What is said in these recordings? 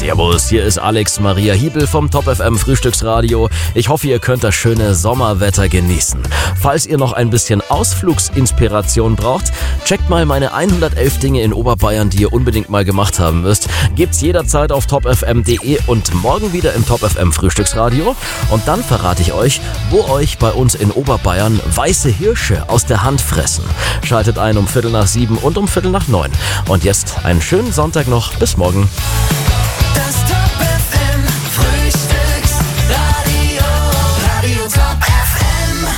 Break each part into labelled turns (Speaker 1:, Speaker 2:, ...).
Speaker 1: Servus, hier ist Alex Maria Hiebel vom Top FM Frühstücksradio. Ich hoffe, ihr könnt das schöne Sommerwetter genießen. Falls ihr noch ein bisschen Ausflugsinspiration braucht, checkt mal meine 111 Dinge in Oberbayern, die ihr unbedingt mal gemacht haben müsst. Gibt's jederzeit auf topfm.de und morgen wieder im Top FM Frühstücksradio. Und dann verrate ich euch, wo euch bei uns in Oberbayern weiße Hirsche aus der Hand fressen. Schaltet ein um 7:15 und um 8:45. Und jetzt einen schönen Sonntag noch. Bis morgen.
Speaker 2: Das Top FM Frühstücksradio, Radio Top FM.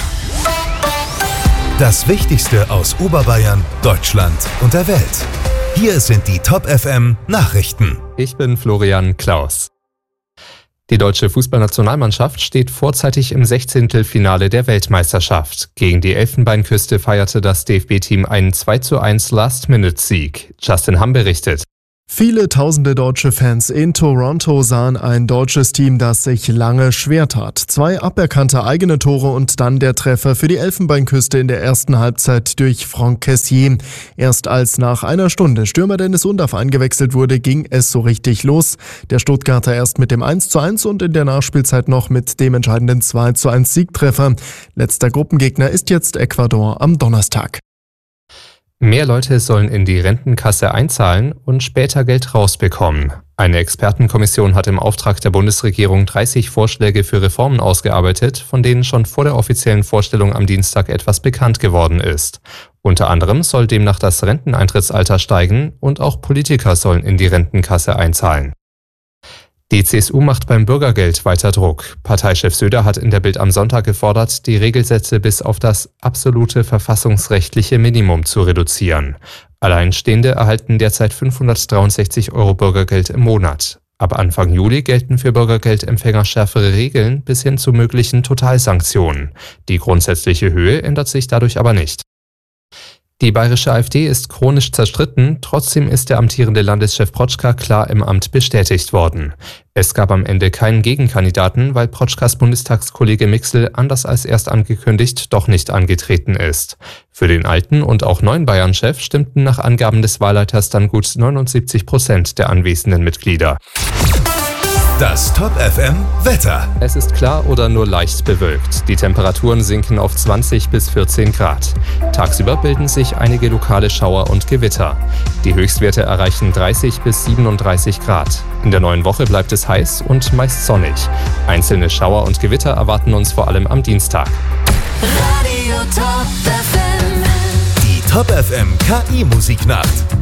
Speaker 3: Das Wichtigste aus Oberbayern, Deutschland und der Welt. Hier sind die Top FM Nachrichten.
Speaker 4: Ich bin Florian Klaus. Die deutsche Fußballnationalmannschaft steht vorzeitig im 16. Finale der Weltmeisterschaft. Gegen die Elfenbeinküste feierte das DFB-Team einen 2:1 Last-Minute-Sieg. Justin Hamm berichtet.
Speaker 5: Viele tausende deutsche Fans in Toronto sahen ein deutsches Team, das sich lange schwer tat. 2 aberkannte eigene Tore und dann der Treffer für die Elfenbeinküste in der ersten Halbzeit durch Franck Kessié. Erst als nach einer Stunde Stürmer Dennis Undaff eingewechselt wurde, ging es so richtig los. Der Stuttgarter erst mit dem 1:1 und in der Nachspielzeit noch mit dem entscheidenden 2:1 Siegtreffer. Letzter Gruppengegner ist jetzt Ecuador am Donnerstag.
Speaker 4: Mehr Leute sollen in die Rentenkasse einzahlen und später Geld rausbekommen. Eine Expertenkommission hat im Auftrag der Bundesregierung 30 Vorschläge für Reformen ausgearbeitet, von denen schon vor der offiziellen Vorstellung am Dienstag etwas bekannt geworden ist. Unter anderem soll demnach das Renteneintrittsalter steigen und auch Politiker sollen in die Rentenkasse einzahlen. Die CSU macht beim Bürgergeld weiter Druck. Parteichef Söder hat in der Bild am Sonntag gefordert, die Regelsätze bis auf das absolute verfassungsrechtliche Minimum zu reduzieren. Alleinstehende erhalten derzeit 563 € Bürgergeld im Monat. Ab Anfang Juli gelten für Bürgergeldempfänger schärfere Regeln bis hin zu möglichen Totalsanktionen. Die grundsätzliche Höhe ändert sich dadurch aber nicht. Die bayerische AfD ist chronisch zerstritten, trotzdem ist der amtierende Landeschef Protschka klar im Amt bestätigt worden. Es gab am Ende keinen Gegenkandidaten, weil Protschkas Bundestagskollege Mixel anders als erst angekündigt doch nicht angetreten ist. Für den alten und auch neuen Bayern-Chef stimmten nach Angaben des Wahlleiters dann gut 79% der anwesenden Mitglieder.
Speaker 3: Das Top FM Wetter.
Speaker 4: Es ist klar oder nur leicht bewölkt. Die Temperaturen sinken auf 20 bis 14 Grad. Tagsüber bilden sich einige lokale Schauer und Gewitter. Die Höchstwerte erreichen 30 bis 37 Grad. In der neuen Woche bleibt es heiß und meist sonnig. Einzelne Schauer und Gewitter erwarten uns vor allem am Dienstag.
Speaker 2: Radio Top FM.
Speaker 3: Die Top FM KI Musiknacht.